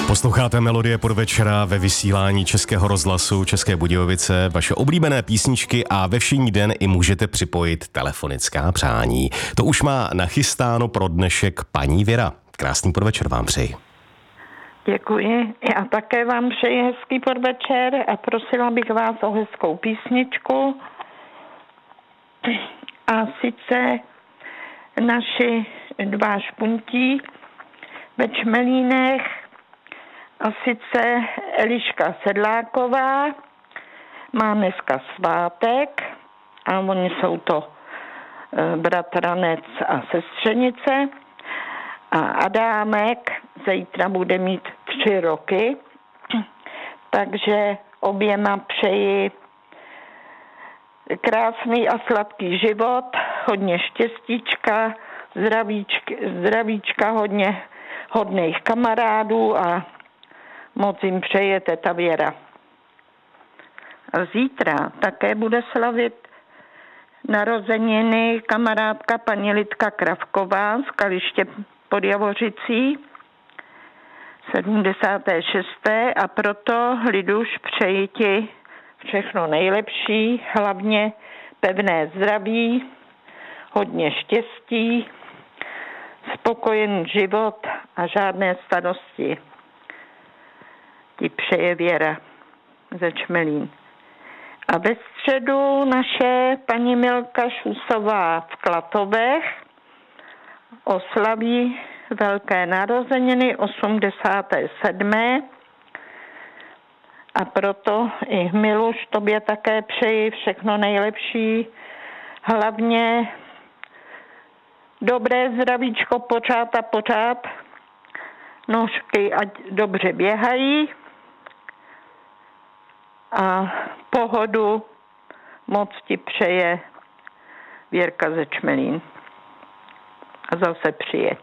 Posloucháte Melodie podvečera ve vysílání Českého rozhlasu České Budějovice, vaše oblíbené písničky a ve všední den i můžete připojit telefonická přání. To už má nachystáno pro dnešek paní Věra. Krásný podvečer vám přeji. Děkuji. Já také vám přeji hezký podvečer a prosila bych vás o hezkou písničku. A sice naši dva špuntí ve Čmelínech, a sice Eliška Sedláková má dneska svátek a oni jsou to bratranec a sestřenice. A Adámek zítra bude mít 3 roky, takže oběma přeji krásný a sladký život, hodně štěstíčka, zdravíčka, hodně hodných kamarádů a moc jim přeje teta Věra. A zítra také bude slavit narozeniny kamarádka paní Lidka Kravková z Kaliště pod Javořicí, 76. a proto, Liduš, přeji ti všechno nejlepší, hlavně pevné zdraví, hodně štěstí, spokojený život a žádné starosti. Ti přeje Věra ze Čmelín. A ve středu naše paní Milka Šusová v Klatovech oslaví velké narozeniny 87. A proto i Miluš, tobě také přeji všechno nejlepší. Hlavně dobré zdravíčko pořád. Nožky ať dobře běhají. A pohodu moc ti přeje Věrka ze Čmelín. A zase přijeď.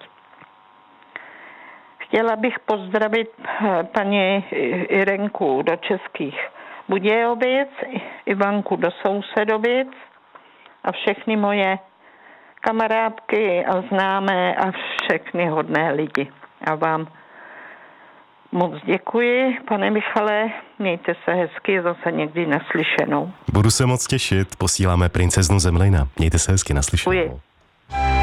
Chtěla bych pozdravit paní Irenku do Českých Budějovic, Ivanku do Sousedovic a všechny moje kamarádky a známé a všechny hodné lidi. A vám moc děkuji, pane Michale, mějte se hezky, zase někdy naslyšenou. Budu se moc těšit, posíláme princeznu Zemlejna. Mějte se hezky, naslyšenou. Děkuji.